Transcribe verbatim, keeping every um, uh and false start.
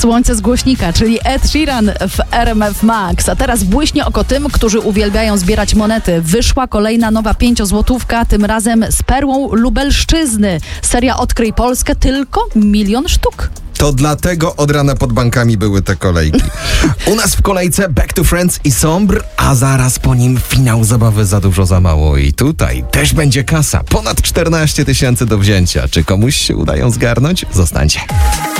słońce z głośnika, czyli Ed Sheeran w R M F Max. A teraz błyśnie oko tym, którzy uwielbiają zbierać monety. Wyszła kolejna nowa pięciozłotówka, tym razem z perłą Lubelszczyzny. Seria Odkryj Polskę, tylko milion sztuk. To dlatego od rana pod bankami były te kolejki. U nas w kolejce Back to Friends i Sombre, a zaraz po nim finał zabawy Za dużo, za mało. I tutaj też będzie kasa. Ponad czternaście tysięcy do wzięcia. Czy komuś się udają zgarnąć? Zostańcie.